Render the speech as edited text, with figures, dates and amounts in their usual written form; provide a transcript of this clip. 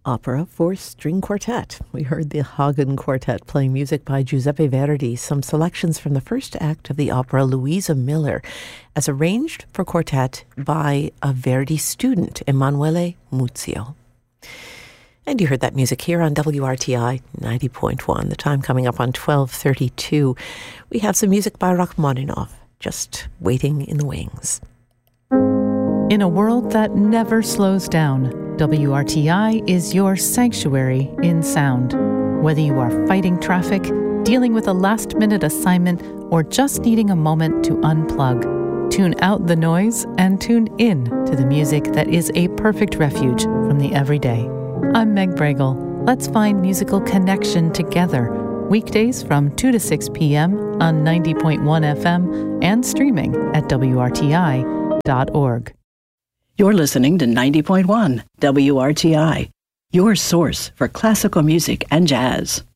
opera for string quartet. We heard the Hagen Quartet playing music by Giuseppe Verdi, some selections from the first act of the opera Luisa Miller, as arranged for quartet by a Verdi student, Emanuele Muzio. And you heard that music here on WRTI 90.1. The time coming up on 12:32. We have some music by Rachmaninoff, just waiting in the wings. In a world that never slows down, WRTI is your sanctuary in sound. Whether you are fighting traffic, dealing with a last-minute assignment, or just needing a moment to unplug, tune out the noise and tune in to the music that is a perfect refuge from the everyday. I'm Meg Bregel. Let's find musical connection together. Weekdays from 2 to 6 p.m. on 90.1 FM and streaming at WRTI.org. You're listening to 90.1 WRTI, your source for classical music and jazz.